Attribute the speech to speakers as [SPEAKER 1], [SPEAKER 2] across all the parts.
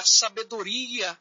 [SPEAKER 1] a sabedoria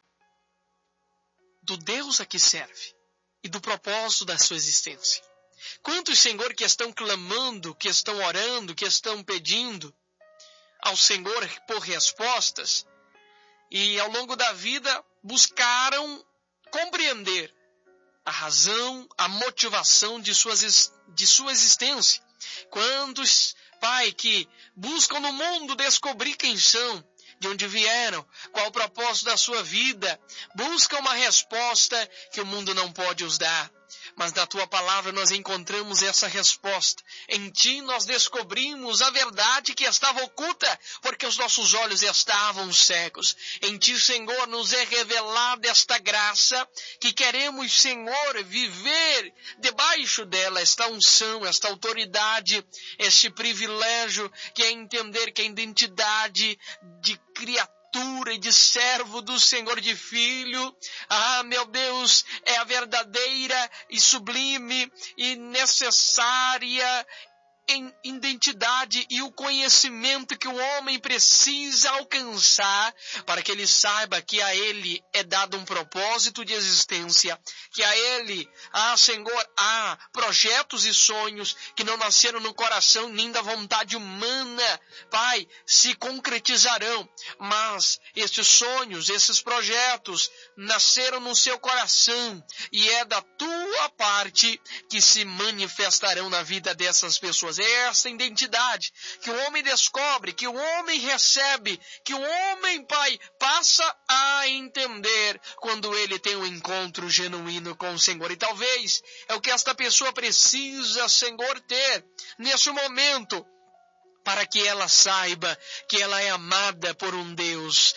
[SPEAKER 1] do Deus a que serve e do propósito da sua existência. Quantos, Senhor, que estão clamando, que estão orando, que estão pedindo ao Senhor por respostas e ao longo da vida buscaram compreender a razão, a motivação de sua existência. Quantos, Pai, que buscam no mundo descobrir quem são, de onde vieram, qual o propósito da sua vida, buscam uma resposta que o mundo não pode os dar. Mas na Tua palavra nós encontramos essa resposta. Em Ti nós descobrimos a verdade que estava oculta, porque os nossos olhos estavam cegos. Em Ti, Senhor, nos é revelada esta graça, que queremos, Senhor, viver debaixo dela, esta unção, esta autoridade, este privilégio, que é entender que a identidade de criatura e de servo do Senhor, de filho, meu Deus, é a verdadeira e sublime e necessária identidade e o conhecimento que o homem precisa alcançar para que ele saiba que a ele é dado um propósito de existência, que a ele, Senhor, há projetos e sonhos que não nasceram no coração nem da vontade humana, Pai, se concretizarão, mas estes sonhos, esses projetos nasceram no seu coração e é da Tua parte que se manifestarão na vida dessas pessoas. É essa identidade que o homem descobre, que o homem recebe, que o homem, Pai, passa a entender quando ele tem um encontro genuíno com o Senhor. E talvez é o que esta pessoa precisa, Senhor, ter nesse momento, para que ela saiba que ela é amada por um Deus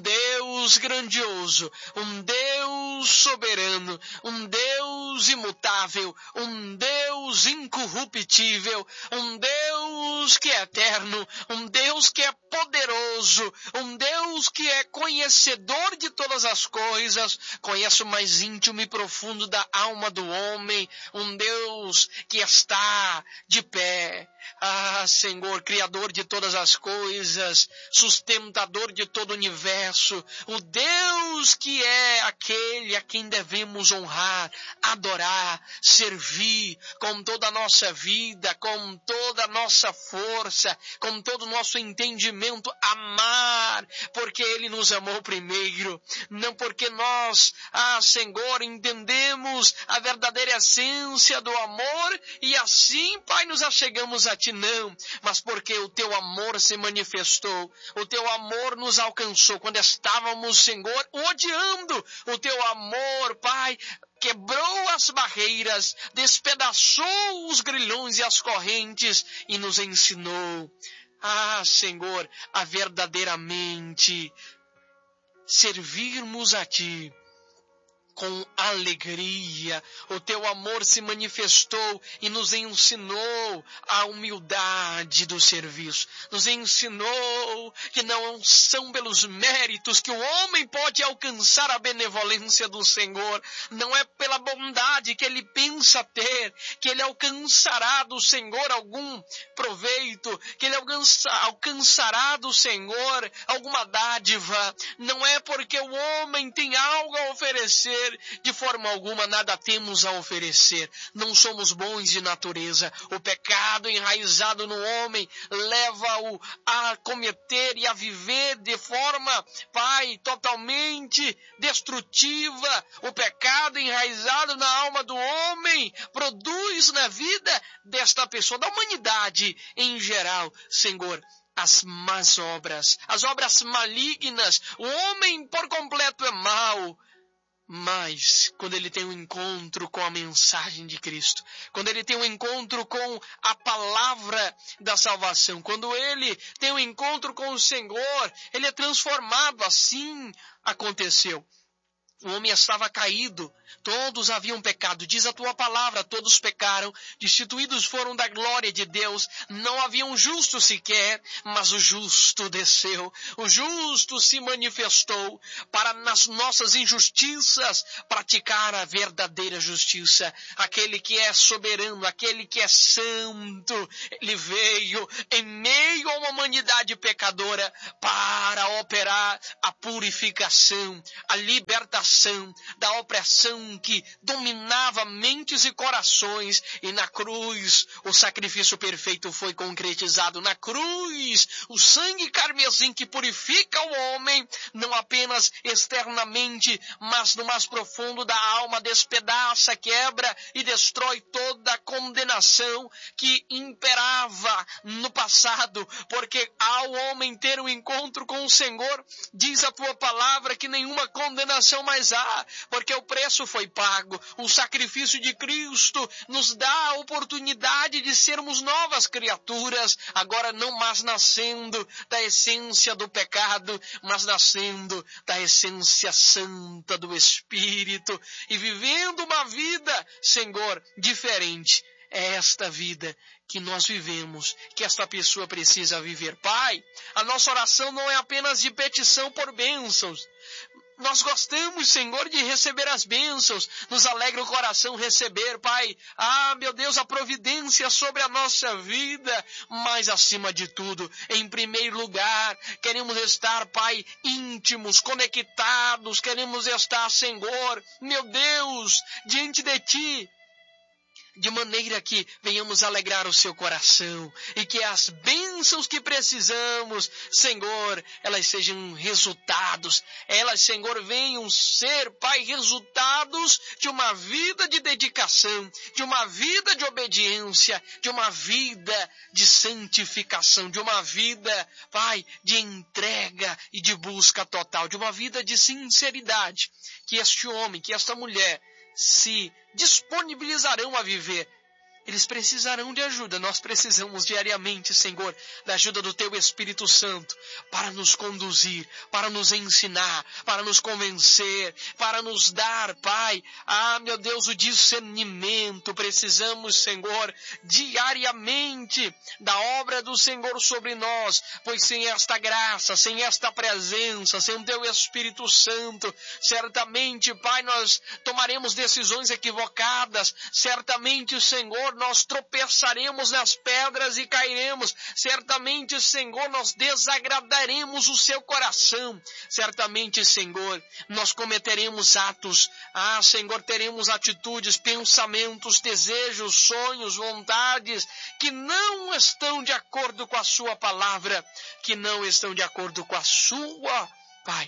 [SPEAKER 1] grandioso, um Deus soberano, um Deus imutável, um Deus incorruptível, um Deus que é eterno, um Deus que é poderoso, um Deus que é conhecedor de todas as coisas, conhece o mais íntimo e profundo da alma do homem, um Deus que está de pé. Senhor, Criador de todas as coisas, sustentador de todo o universo, o Deus que é aquele a quem devemos honrar, adorar, servir com toda a nossa vida, com toda a nossa força, com todo o nosso entendimento, amar, porque Ele nos amou primeiro, não porque nós, Senhor, entendemos a verdadeira essência do amor e assim, Pai, nos achegamos a Ti, não, mas porque o Teu amor se manifestou, o Teu amor nos alcançou quando estávamos, Senhor, odiando. O Teu amor, Pai, quebrou as barreiras, despedaçou os grilhões e as correntes e nos ensinou, Senhor, a verdadeiramente servirmos a Ti com alegria. O Teu amor se manifestou e nos ensinou a humildade do serviço. Nos ensinou que não são pelos méritos que o homem pode alcançar a benevolência do Senhor. Não é pela bondade que ele pensa ter, que ele alcançará do Senhor algum proveito, que ele alcançará do Senhor alguma dádiva. Não é porque o homem tem algo a oferecer. De forma alguma nada temos a oferecer. Não somos bons de natureza. O pecado enraizado no homem leva-o a cometer e a viver de forma, Pai, totalmente destrutiva. O pecado enraizado na alma do homem produz na vida desta pessoa, da humanidade em geral, Senhor, as más obras, as obras malignas. O homem por completo é mau. Mas, quando ele tem um encontro com a mensagem de Cristo, quando ele tem um encontro com a palavra da salvação, quando ele tem um encontro com o Senhor, ele é transformado. Assim aconteceu. O homem estava caído Todos haviam pecado, diz a tua palavra, todos pecaram, destituídos foram da glória de Deus, não havia um justo sequer, mas o justo desceu, o justo se manifestou para nas nossas injustiças praticar a verdadeira justiça. Aquele que é soberano, aquele que é santo, ele veio em meio a uma humanidade pecadora para operar a purificação, a libertação da opressão que dominava mentes e corações, e na cruz o sacrifício perfeito foi concretizado. Na cruz, o sangue carmesim que purifica o homem, não apenas externamente, mas no mais profundo da alma, despedaça, quebra e destrói toda a condenação que imperava no passado, porque ao homem ter um encontro com o Senhor, diz a tua palavra que nenhuma condenação mais há, porque o preço foi pago. O sacrifício de Cristo nos dá a oportunidade de sermos novas criaturas, agora não mais nascendo da essência do pecado, mas nascendo da essência santa do Espírito e vivendo uma vida, Senhor, diferente. É esta vida que nós vivemos, que esta pessoa precisa viver. Pai, a nossa oração não é apenas de petição por bênçãos. Nós gostamos, Senhor, de receber as bênçãos, nos alegra o coração receber, Pai, meu Deus, a providência sobre a nossa vida, mas acima de tudo, em primeiro lugar, queremos estar, Pai, íntimos, conectados, queremos estar, Senhor, meu Deus, diante de Ti, de maneira que venhamos alegrar o seu coração e que as bênçãos que precisamos, Senhor, elas sejam resultados, elas, Senhor, venham ser, Pai, resultados de uma vida de dedicação, de uma vida de obediência, de uma vida de santificação, de uma vida, Pai, de entrega e de busca total, de uma vida de sinceridade, que este homem, que esta mulher se disponibilizarão a viver. Eles precisarão de ajuda. Nós precisamos diariamente, Senhor, da ajuda do Teu Espírito Santo para nos conduzir, para nos ensinar, para nos convencer, para nos dar, Pai, meu Deus, o discernimento. Precisamos, Senhor, diariamente da obra do Senhor sobre nós, pois sem esta graça, sem esta presença, sem o Teu Espírito Santo, certamente, Pai, nós tomaremos decisões equivocadas, certamente, Senhor, nós tropeçaremos nas pedras e cairemos. Certamente, Senhor, nós desagradaremos o seu coração. Certamente, Senhor, nós cometeremos atos. Senhor, teremos atitudes, pensamentos, desejos, sonhos, vontades que não estão de acordo com a sua palavra, que não estão de acordo com a sua, Pai,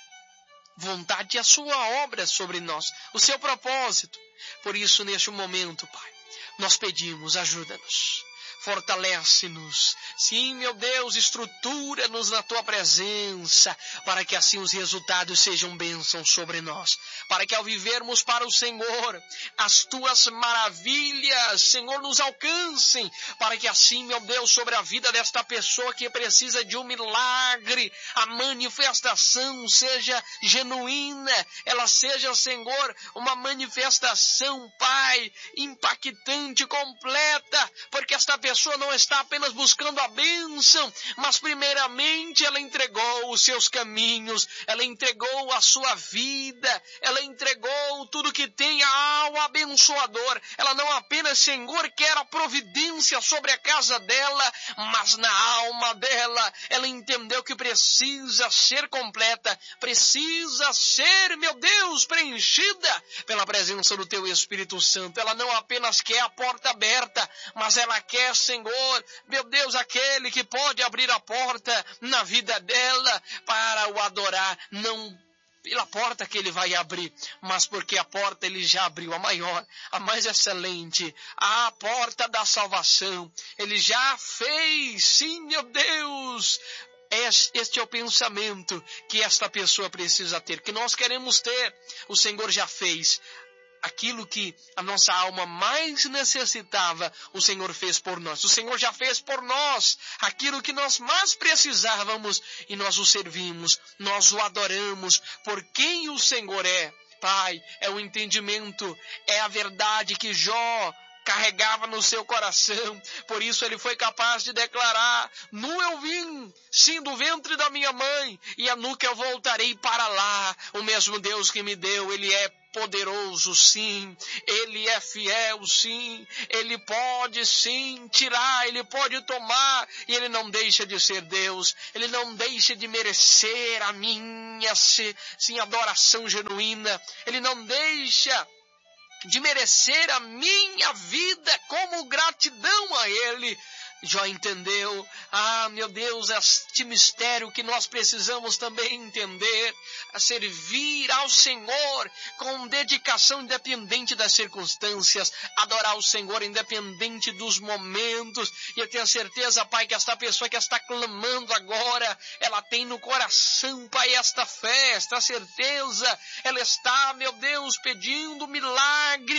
[SPEAKER 1] vontade e a sua obra sobre nós, o seu propósito. Por isso, neste momento, Pai, nós pedimos, ajuda-nos, fortalece-nos. Sim, meu Deus, estrutura-nos na Tua presença, para que assim os resultados sejam bênçãos sobre nós. Para que ao vivermos para o Senhor, as Tuas maravilhas, Senhor, nos alcancem. Para que assim, meu Deus, sobre a vida desta pessoa que precisa de um milagre, a manifestação seja genuína. Ela seja, Senhor, uma manifestação, Pai, impactante, completa. Porque esta pessoa não está apenas buscando a bênção, mas primeiramente ela entregou os seus caminhos, ela entregou a sua vida, ela entregou tudo que tem ao abençoador. Ela não apenas, Senhor, quer a providência sobre a casa dela, mas na alma dela, ela entendeu que precisa ser completa, precisa ser, meu Deus, preenchida pela presença do Teu Espírito Santo. Ela não apenas quer a porta aberta, mas ela quer, Senhor, meu Deus, aquele que pode abrir a porta na vida dela para o adorar, não pela porta que Ele vai abrir, mas porque a porta Ele já abriu, a maior, a mais excelente, a porta da salvação. Ele já fez, sim, meu Deus. Este é o pensamento que esta pessoa precisa ter, que nós queremos ter. O Senhor já fez. Aquilo que a nossa alma mais necessitava, o Senhor fez por nós. O Senhor já fez por nós aquilo que nós mais precisávamos, e nós o servimos, nós o adoramos por quem o Senhor é, Pai, é o entendimento, é a verdade que Jó carregava no seu coração. Por isso ele foi capaz de declarar: nu eu vim, sim, do ventre da minha mãe, e a nu que eu voltarei para lá. O mesmo Deus que me deu, ele é poderoso, sim, ele é fiel, sim, ele pode sim tirar, ele pode tomar, e ele não deixa de ser Deus, ele não deixa de merecer a minha, sim, adoração genuína, ele não deixa de merecer a minha vida como gratidão a ele. Jó entendeu, meu Deus, este mistério que nós precisamos também entender, a servir ao Senhor com dedicação independente das circunstâncias, adorar o Senhor independente dos momentos. E eu tenho certeza, Pai, que esta pessoa que está clamando agora, ela tem no coração, Pai, esta fé, esta certeza, ela está, meu Deus, pedindo milagre